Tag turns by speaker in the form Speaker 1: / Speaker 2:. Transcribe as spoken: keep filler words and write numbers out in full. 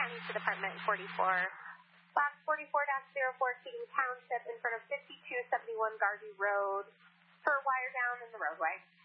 Speaker 1: County to Department forty-four. Box forty-four dash zero four, Keating Township, in front of fifty-two seventy-one Garvey Road, for wire down in the roadway.